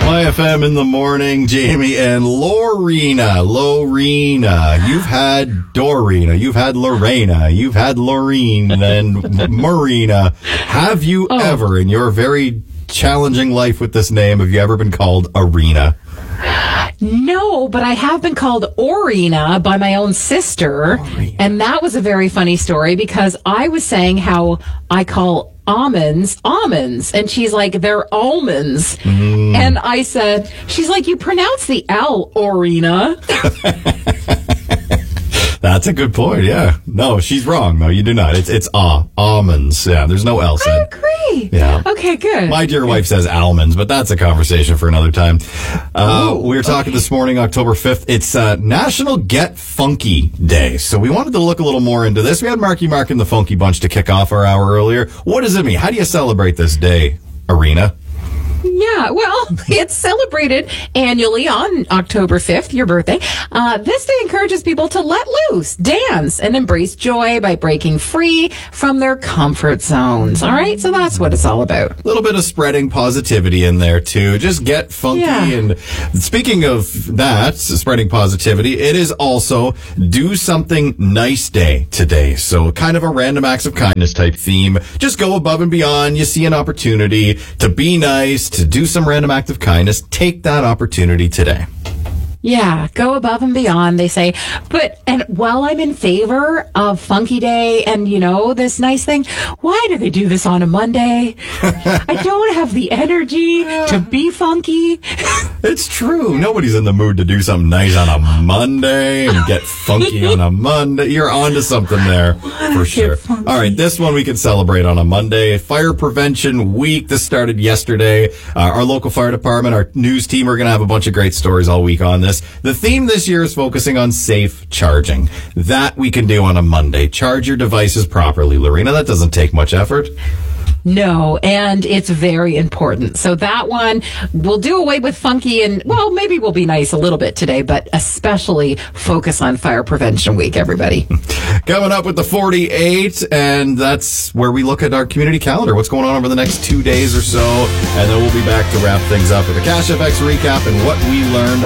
YFM in the morning, Jamie and Lorena. You've had Dorina. You've had Lorena. You've had Lorene and Marina. Have you ever, in your very challenging life with this name, have you ever been called Arena? No, but I have been called Orina by my own sister. Orina. And that was a very funny story because I was saying how I call almonds. And she's like, they're almonds. And I said, she's like, you pronounce the L, Orina. That's a good point, yeah. No, she's wrong, though. You do not. It's almonds. Yeah, there's no L said. I agree. Yeah. Okay, good. My dear wife says almonds, but that's a conversation for another time. We were talking this morning, October 5th. It's National Get Funky Day. So we wanted to look a little more into this. We had Marky Mark and the Funky Bunch to kick off our hour earlier. What does it mean? How do you celebrate this day, Arena? Yeah, well, it's celebrated annually on October 5th, your birthday. This day encourages people to let loose, dance, and embrace joy by breaking free from their comfort zones. All right? So that's what it's all about. A little bit of spreading positivity in there, too. Just get funky. Yeah. And speaking of that, spreading positivity, it is also Do Something Nice Day today. So kind of a random acts of kindness type theme. Just go above and beyond. You see an opportunity to be nice, to do some random act of kindness. Take that opportunity today. Yeah, go above and beyond, they say. And while I'm in favor of Funky Day and, this nice thing, why do they do this on a Monday? I don't have the energy to be funky. It's true. Nobody's in the mood to do something nice on a Monday and get funky on a Monday. You're onto something there for sure. All right, this one we can celebrate on a Monday. Fire Prevention Week. This started yesterday. Our local fire department, our news team, are going to have a bunch of great stories all week on this. The theme this year is focusing on safe charging. That we can do on a Monday. Charge your devices properly, Lorena. That doesn't take much effort. No, and it's very important. So that one, we'll do away with funky and, well, maybe we'll be nice a little bit today, but especially focus on Fire Prevention Week, everybody. Coming up with the 48, and that's where we look at our community calendar, what's going on over the next 2 days or so, and then we'll be back to wrap things up with a Cash FX recap and what we learned